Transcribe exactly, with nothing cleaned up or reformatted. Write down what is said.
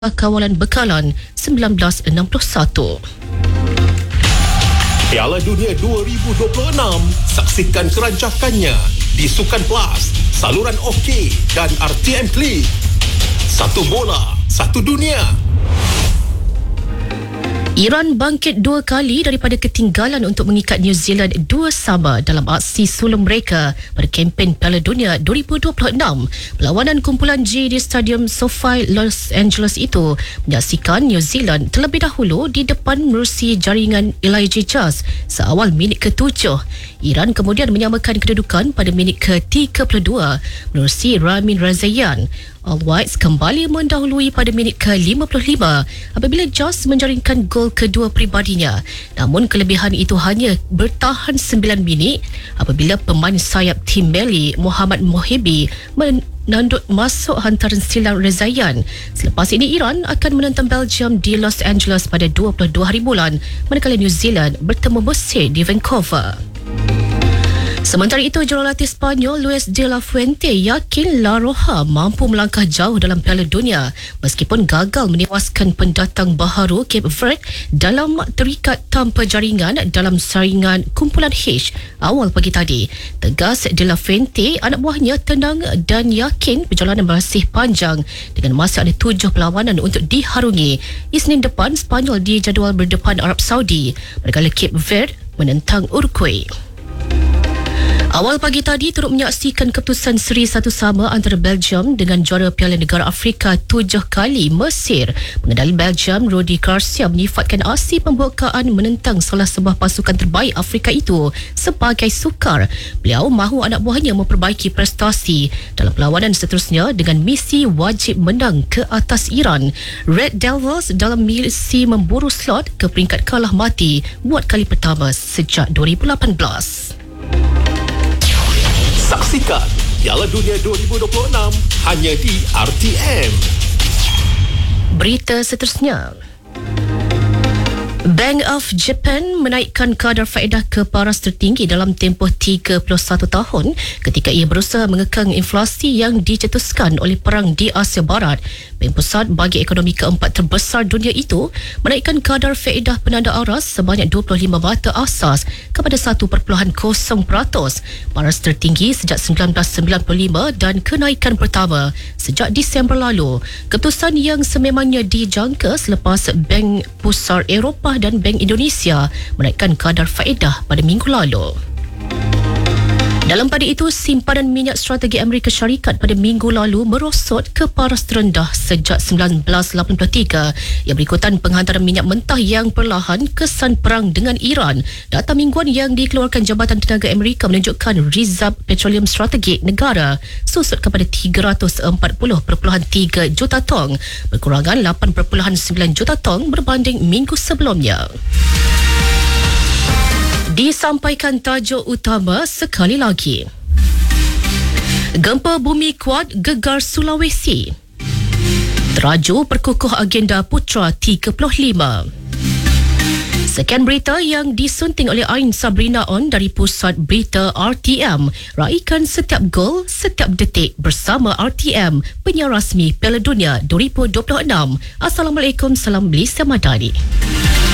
Kawalan Bekalan seribu sembilan ratus enam puluh satu. Piala Dunia dua ribu dua puluh enam, saksikan kerancakannya di Sukan Plus, saluran OK dan R T M Klik. Satu bola, satu dunia. Iran bangkit dua kali daripada ketinggalan untuk mengikat New Zealand dua sama dalam aksi sulung mereka pada kempen Piala Dunia dua ribu dua puluh enam. Perlawanan kumpulan G di Stadium SoFi Los Angeles itu menyaksikan New Zealand terlebih dahulu di depan menerusi jaringan Elijah Jazz seawal minit ketujuh. Iran kemudian menyamakan kedudukan pada minit ke tiga puluh dua menerusi Ramin Rezaeian. All Whites kembali mendahului pada minit ke lima puluh lima apabila Jazz menjaringkan gol kedua peribadinya. Namun kelebihan itu hanya bertahan sembilan minit apabila pemain sayap tim Mali Muhammad Mohibi menanduk masuk hantaran silang Rezaeian. Selepas ini Iran akan menentang Belgium di Los Angeles pada dua puluh dua hari bulan, manakala New Zealand bertemu Mesir di Vancouver. Sementara itu, jurulatih Sepanyol Luis de la Fuente yakin La Roja mampu melangkah jauh dalam Piala Dunia meskipun gagal menewaskan pendatang baharu Cape Verde dalam terikat tanpa jaringan dalam saringan kumpulan H awal pagi tadi. Tegas de la Fuente, anak buahnya tenang dan yakin perjalanan masih panjang dengan masih ada tujuh perlawanan untuk diharungi. Isnin depan, Sepanyol dijadual berdepan Arab Saudi, manakala Cape Verde menentang Uruguay. Awal pagi tadi turut menyaksikan keputusan seri satu sama antara Belgium dengan juara Piala Negara Afrika tujuh kali Mesir. Pengendali Belgium Rudi Garcia menyifatkan aksi pembukaan menentang salah sebuah pasukan terbaik Afrika itu sebagai sukar. Beliau mahu anak buahnya memperbaiki prestasi dalam perlawanan seterusnya dengan misi wajib menang ke atas Iran. Red Devils dalam misi memburu slot ke peringkat kalah mati buat kali pertama sejak dua ribu lapan belas. Saksikan Piala Dunia dua ribu dua puluh enam hanya di R T M. Berita seterusnya. Bank of Japan menaikkan kadar faedah ke paras tertinggi dalam tempoh tiga puluh satu tahun ketika ia berusaha mengekang inflasi yang dicetuskan oleh perang di Asia Barat. Bank Pusat bagi ekonomi keempat terbesar dunia itu menaikkan kadar faedah penanda aras sebanyak dua puluh lima mata asas kepada satu perpuluhan kosong peratus, paras tertinggi sejak seribu sembilan ratus sembilan puluh lima dan kenaikan pertama sejak Disember lalu. Keputusan yang sememangnya dijangka selepas Bank Pusat Eropah dan Bank Indonesia menaikkan kadar faedah pada minggu lalu. Dalam pada itu, simpanan minyak strategi Amerika Syarikat pada minggu lalu merosot ke paras terendah sejak seribu sembilan ratus lapan puluh tiga yang berikutan penghantaran minyak mentah yang perlahan kesan perang dengan Iran. Data mingguan yang dikeluarkan Jabatan Tenaga Amerika menunjukkan Reserve Petroleum Strategik negara susut kepada tiga ratus empat puluh perpuluhan tiga juta tong, berkurangan lapan perpuluhan sembilan juta tong berbanding minggu sebelumnya. Disampaikan tajuk utama sekali lagi. Gempa bumi kuat gegar Sulawesi. Teraju perkukuh agenda Putra tiga puluh lima. Sekian berita yang disunting oleh Ain Sabrina On dari Pusat Berita R T M. Raikan setiap gol, setiap detik bersama R T M, penyiar rasmi Piala Dunia dua ribu dua puluh enam. Assalamualaikum, salam Malaysia Madani.